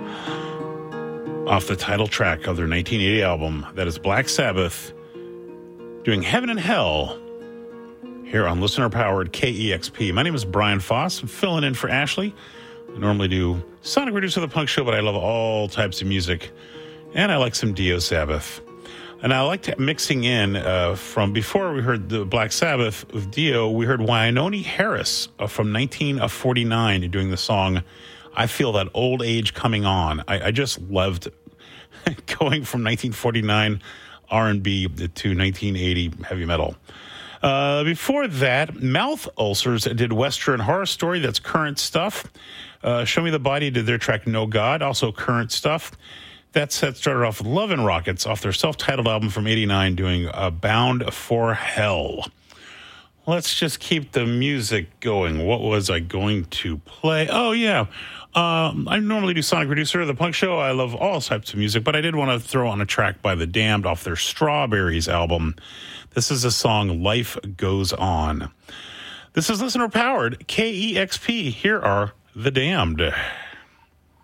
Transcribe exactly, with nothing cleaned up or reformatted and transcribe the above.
off the title track of their nineteen eighty album. That is Black Sabbath doing Heaven and Hell here on listener-powered K E X P. My name is Brian Foss. I'm filling in for Ashley. I normally do Sonic Reducer of the Punk Show, but I love all types of music, and I like some Dio Sabbath. And I liked mixing in uh, from before we heard the Black Sabbath of Dio, we heard Wynonie Harris uh, from nineteen forty-nine doing the song I Feel That Old Age Coming On. I, I just loved going from nineteen forty-nine R and B to nineteen eighty heavy metal. Uh, before that, Mouth Ulcers did Western Horror Story. That's current stuff. Uh, Show Me the Body did their track No God, also current stuff. That set started off with Love and Rockets off their self-titled album from eighty-nine doing uh, Bound for Hell. Let's just keep the music going. What was I going to play? Oh, yeah. Um, I normally do Sonic Reducer of the Punk Show. I love all types of music, but I did want to throw on a track by The Damned off their Strawberries album. This is the song Life Goes On. This is listener-powered K E X P. Here are The Damned.